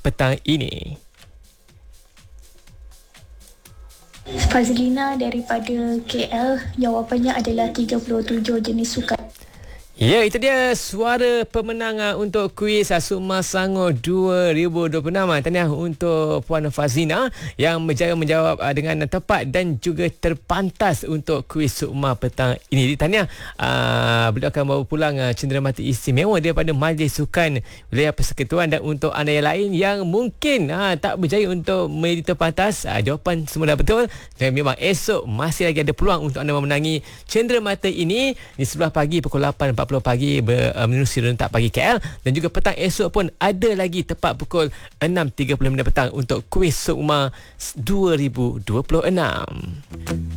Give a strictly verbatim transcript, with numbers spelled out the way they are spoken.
petang ini. Fazlina daripada K L, jawapannya adalah tiga puluh tujuh jenis sukan. Ya, itu dia suara pemenang uh, untuk kuis uh, Sukma Selangor dua ribu dua puluh enam. Tahniah untuk Puan Fazlina yang berjaya menjawab uh, dengan tepat dan juga terpantas untuk kuis Sukma petang ini. Tahniah, uh, beliau akan bawa pulang uh, cenderamata istimewa daripada Majlis Sukan Wilayah Persekutuan. Dan untuk anda yang lain yang mungkin uh, tak berjaya untuk menjadi terpantas, uh, jawapan semua dah betul, dan memang esok masih lagi ada peluang untuk anda memenangi cenderamata ini di sebelah pagi pukul lapan empat puluh pagi ber, uh, menerusi rentak pagi K L, dan juga petang esok pun ada lagi tepat pukul enam tiga puluh petang untuk kuis Sukma dua ribu dua puluh enam.